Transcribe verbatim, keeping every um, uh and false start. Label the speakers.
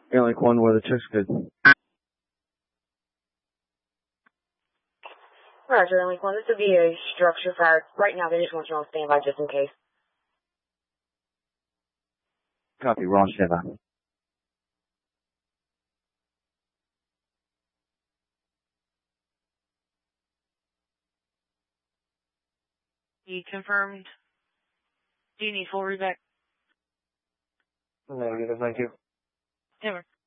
Speaker 1: Yeah, like one where the chick's good.
Speaker 2: Roger, Link one. This would be a structure fire. Right now, they just want you on standby just in case.
Speaker 1: Copy, we're on standby.
Speaker 3: He confirmed. Do you need full reback?
Speaker 1: Negative, thank you.
Speaker 3: Never.